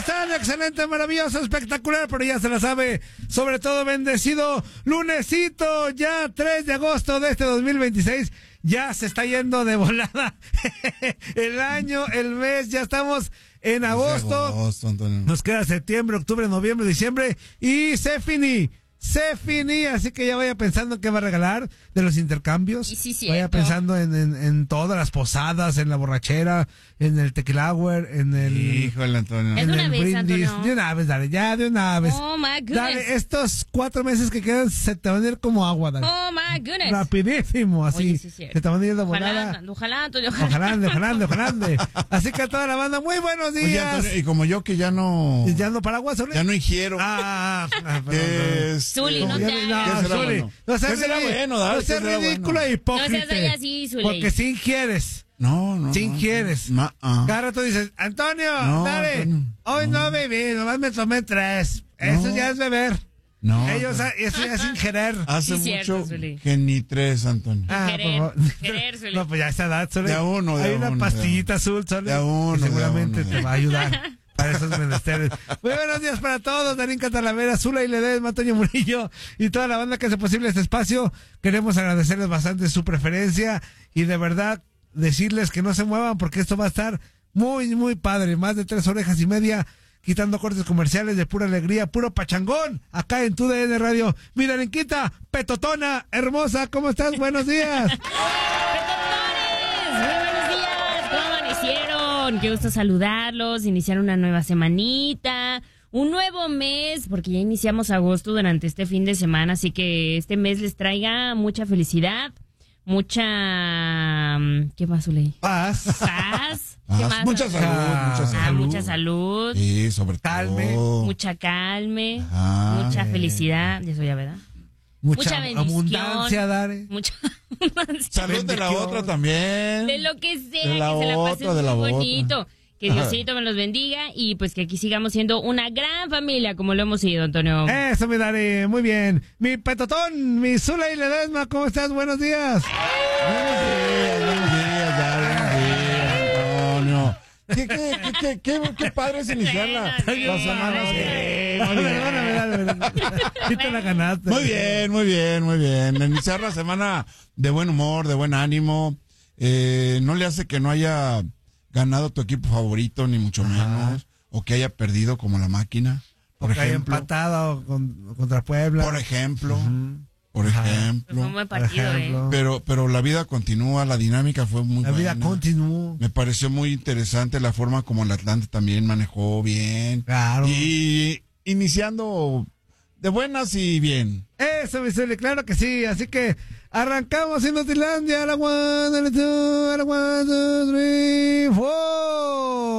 están? Excelente, maravilloso, espectacular, pero ya se la sabe, sobre todo bendecido lunesito, ya 3 de agosto de este 2026, ya se está yendo de volada el año, el mes, ya estamos en agosto, nos queda septiembre, octubre, noviembre, diciembre y se finí, así que ya vaya pensando en qué va a regalar de los intercambios. Sí, vaya pensando en todas las posadas, en la borrachera, en el tequila hour, en el... Híjole, Antonio. Es de una vez, brindis. Antonio. De una vez, dale, ya de una vez. Oh, my goodness. Dale, estos 4 meses que quedan se te van a ir como agua, dale. Oh, my goodness. Rapidísimo, así. Oye, sí, se te van a ir de volada. Ojalá, Antonio. Ojalá. Así que a toda la banda, muy buenos días. Oye, Antonio, y como yo que ya no... ¿Ya no paraguas, Zuli? Ya no ingiero. Zuli, no te hagas. ¿Qué será Zuli, bueno? no seas ¿Qué será bueno, Dale? no seas ¿Qué será ridículo bueno? e hipócrita. No seas así, Zuli. Porque sí ingieres. No. Sí ingieres. Cada rato dices, Antonio, No, dale. Antonio, Hoy no bebí, nomás me tomé 3. Eso No. ya es beber. No. Eso ya es ingerir. Hace Sí, cierto, mucho Zuli. que ni 3, Antonio. Querer, Zuli. No, pues ya esa edad, Zuli. De a uno, Hay una pastillita azul, Zuli, de a uno, que seguramente de a uno. te va a ayudar para esos menesteres. Muy buenos días para todos, Darín Catalavera, Zula y Ledesma, Antonio Murillo y toda la banda que hace posible este espacio. Queremos agradecerles bastante su preferencia y de verdad decirles que no se muevan porque esto va a estar muy, muy padre. Más de 3 horas y media, quitando cortes comerciales de pura alegría, puro pachangón, acá en tu DN Radio. Mira, Lenquita, petotona, hermosa, ¿cómo estás? Buenos días. ¡Petotones! Muy buenos días. ¿Cómo amanecieron? Qué gusto saludarlos, iniciar una nueva semanita, un nuevo mes, porque ya iniciamos agosto durante este fin de semana, así que este mes les traiga mucha felicidad, mucha... ¿Qué más, Zuley? Paz. Paz. ¿Qué más? Mucha salud, Mucha salud. Sí, sobre Calme. todo. Mucha calme, Ah, mucha felicidad, eso ya, ¿verdad? Mucha bendición. abundancia, Dare. Mucha abundancia. Salud de la Bendición. otra también. De lo que sea, De la que se la otra, pasen de la muy otra. bonito. Que Diosito me los bendiga y pues que aquí sigamos siendo una gran familia como lo hemos sido, Antonio. Eso, mi Dare, muy bien. Mi petotón, mi Zula y Ledesma, ¿cómo estás? Buenos días. Buenos días, Antonio. Qué padre es iniciar la semana. Perdóname. Sí te la ganaste. Muy bien. Iniciar la semana de buen humor, de buen ánimo. No le hace que no haya ganado tu equipo favorito, ni mucho menos. O que haya perdido como la máquina. Por Porque haya ejemplo. empatado contra Puebla. Por ejemplo. Fue un buen partido, Pero la vida continúa, la dinámica fue muy buena. La vida continuó. Me pareció muy interesante la forma como el Atlante también manejó bien. Claro. Y iniciando de buenas y bien. Eso, mi Zuli, claro que sí. Así que arrancamos en Notilandia. A la 1, a la 2, a la 1, 2, 3, 4.